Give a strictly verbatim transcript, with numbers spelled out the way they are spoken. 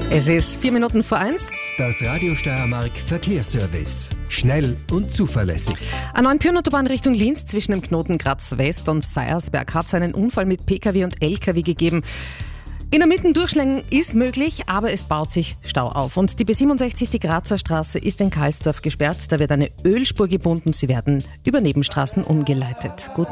Es ist vier Minuten vor eins. Das Radio Steiermark Verkehrsservice. Schnell und zuverlässig. An neuen Pyrenautobahn Richtung Linz zwischen dem Knoten Graz West und Seiersberg hat es einen Unfall mit Pkw und Lkw gegeben. In der Mitte durchschlagen ist möglich, aber es baut sich Stau auf. Und die B siebenundsechzig, die Grazer Straße, ist in Karlsdorf gesperrt. Da wird eine Ölspur gebunden. Sie werden über Nebenstraßen umgeleitet. Gut.